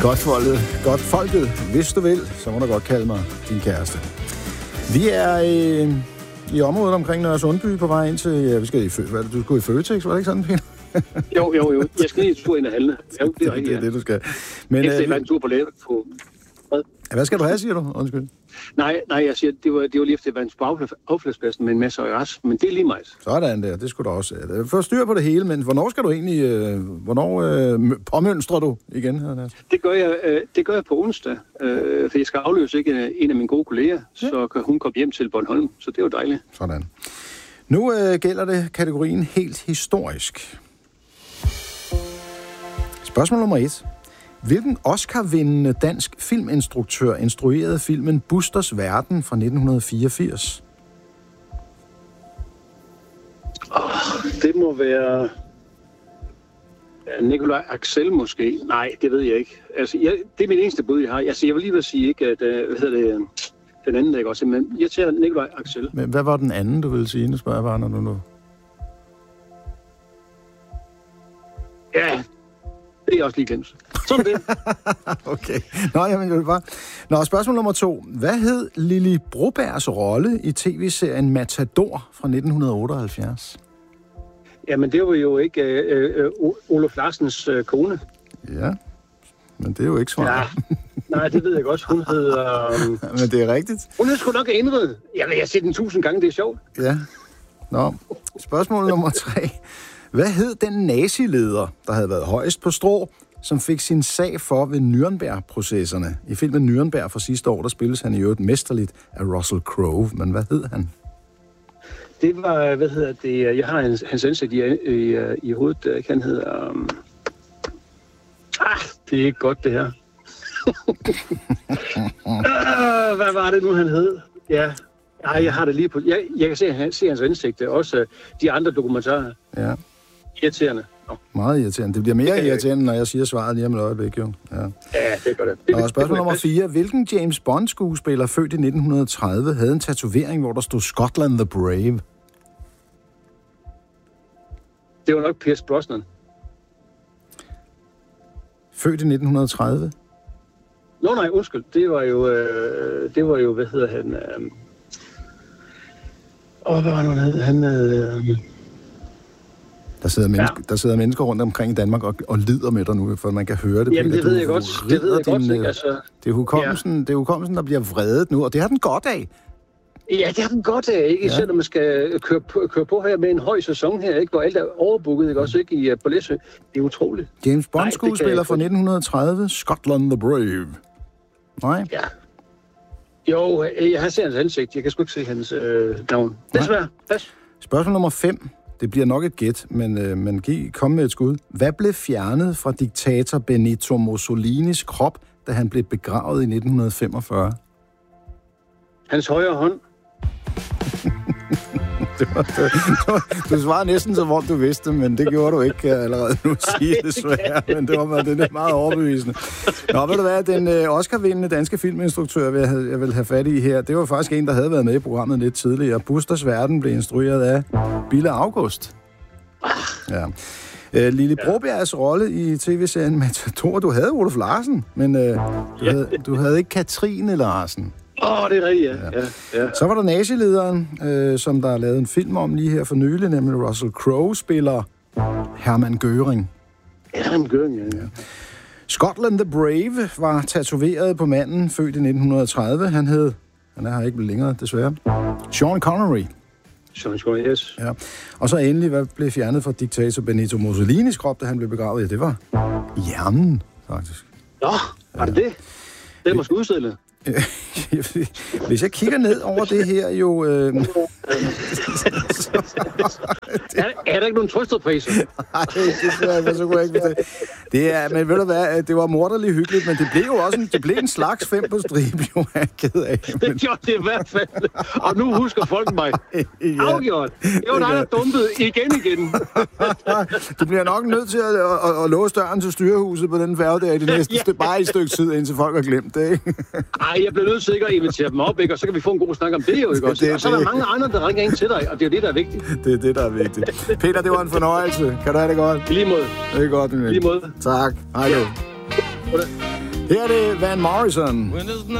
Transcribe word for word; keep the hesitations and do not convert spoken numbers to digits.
Godt folket, godt folket. Hvis du vil, så må du godt kalde mig din kæreste. Vi er i, i området omkring Nørre Sundby på vej ind til... Ja, vi skal i, hvad, du skulle i Føtex, var det ikke sådan, Peter? jo, jo, jo. Jeg skal lige en tur ind ad Halne. Jo, det er rigtigt, det er det, du skal. Men, Efter øh, en tur på læge på... Hvad? Hvad skal du have, siger du? Undskyld. Nej, nej, jeg siger, det var, det var lige efter, at jeg vandt på affaldspladsen med en masse øjers, men det er lige meget. Sådan der, det skulle du også. Jeg får styr på det hele, men hvornår skal du egentlig, øh, hvornår øh, påmønstrer du igen? Her, det, gør jeg, øh, det gør jeg på onsdag, øh, for jeg skal afløse ikke en af mine gode kolleger, ja. Så kan hun komme hjem til Bornholm, så det er jo dejligt. Sådan. Nu øh, gælder det kategorien helt historisk. Spørgsmål nummer et. Hvilken Oscar-vindende dansk filminstruktør instruerede filmen Busters Verden fra nitten fireogfirs? Oh, det må være Nikolaj Axel måske. Nej, det ved jeg ikke. Altså, jeg, det er min eneste bud, jeg har. Altså, jeg vil lige vil sige, ikke, at hvad hedder det, den anden, der ikke også, men jeg tager Nikolaj Axel. Men hvad var den anden, du ville sige? Nu spørger jeg bare, når du nu... Ja, det er også lige glemt. Sådan det. Okay. Nå, jamen, jeg vil bare... Nå, spørgsmål nummer to. Hvad hed Lili Brobergs rolle i tv-serien Matador fra nitten otteoghalvfjerds? Jamen, det var jo ikke øh, øh, Olof Larsens øh, kone. Ja, men det er jo ikke svar. Ja. Nej, det ved jeg godt. Hun hed... Øh... men det er rigtigt. Hun hed sgu nok Indrid. Jeg vil have set den tusind gange, det er sjovt. Ja. Nå, spørgsmål nummer tre. Hvad hed den nazileder, der havde været højest på strå, som fik sin sag for ved Nürnberg-processerne? I filmen Nürnberg fra sidste år, der spilles han i øvrigt mesterligt af Russell Crowe. Men hvad hed han? Det var, hvad hedder det, jeg har hans, hans ansigt i, i, i hovedet, han hedder... Um... Ah, det er ikke godt, det her. ah, hvad var det nu, han hed? Ja, Ej, jeg har det lige på... Jeg, jeg kan se, se hans ansigt, også de andre dokumentarer. Ja. Irriterende. Nå. Meget irriterende. Det bliver mere irriterende, når jeg siger svaret lige om et øjeblik, jo. Ja, ja det gør det. det og spørgsmål nummer fire. Hvilken James Bond-skuespiller født i nitten tredive havde en tatovering, hvor der stod Scotland the Brave? Det var nok Pierce Brosnan. Født i nitten tredive? Nå nej, undskyld. Det var jo, øh, det var jo, hvad hedder han... Øh... Åh, hvad var det, han hed? Han øh... Der sidder, menneske, ja. der sidder mennesker rundt omkring i Danmark og, og lider med dig nu, for man kan høre det. Jamen, det ved jeg godt. Det ved jeg din, godt, ikke? Altså, det er hukommelsen, ja. det er hukommelsen, der bliver vredet nu, og det har den godt af. Ja, det har den godt af, ikke? Ja. Selvom man skal køre på, køre på her med en høj sæson her, ikke? Hvor alt er overbooket, ikke? Også ikke i uh, på Læsø. Det er utroligt. James Bond-skuespiller fra nitten tredive, Scotland the Brave. Nej? Ja. Jo, jeg har set hans ansigt. Jeg kan sgu ikke se hans øh, navn. Desværre. Pas. Spørgsmål nummer fem. Det bliver nok et gæt, men, øh, men giv, kom med et skud. Hvad blev fjernet fra diktator Benito Mussolinis krop, da han blev begravet i nitten femogfyrre? Hans højre hånd. det var, det, du, du svarer næsten så hvor du vidste, men det gjorde du ikke allerede nu sige desværre. Men det var det er meget overbevisende. Nå, ved du hvad, den øh, Oscar-vindende danske filminstruktør, jeg, havde, jeg vil have fat i her, det var faktisk en, der havde været med i programmet lidt tidligere. Busters Verden blev instrueret af Bille August. Ja. Øh, Lili Brobergs rolle i tv-serien Matador, du havde Olof Larsen, men øh, du, havde, du havde ikke Katrine Larsen. Åh, oh, det er rigtigt, ja. Ja. Ja, ja. Så var der nazilederen, øh, som der er lavet en film om lige her for nylig, nemlig Russell Crowe spiller Hermann Göring. Hermann Göring, ja. ja. Scotland the Brave var tatoveret på manden, født i nitten tredive. Han hed, han er her ikke længere, desværre, Sean Connery. Sean Connery, yes. Ja. Og så endelig, hvad blev fjernet fra diktator Benito Mussolinis krop, da han blev begravet? Ja, det var hjernen, faktisk. Nå, var det det? Det er måske udstillet. Hvis jeg kigger ned over det her, jo... Øh... er, er der ikke nogen trøsterpriser? Nej, det er så kunne jeg ikke forstå. Det er, men ved du hvad, det var morderligt hyggeligt, men det blev jo også en, det blev en slags fem på stribe, jo, jeg er ked af. Men... Det gjorde det i hvert fald. Og nu husker folk mig. Ja. Afgjort. Det var dig, der dumpede igen igen. Du bliver nok nødt til at, at, at, at låse døren til styrehuset på den færge der i det næste, ja. bare et stykke tid, indtil folk har glemt det, ikke? Ej, jeg bliver nødt til at invitere dem op, ikke? Og så kan vi få en god snak om det, jo, ikke også? Det, og så er der mange andre, der ringer ind til dig, og det er det, der er vigtigt. Det er det, der er vigtigt. Peter, det var en fornøjelse. Kan du have det godt? I lige måde. Det er godt, min ven. I lige måde. Tak. Hej du. Her er det Van Morrison.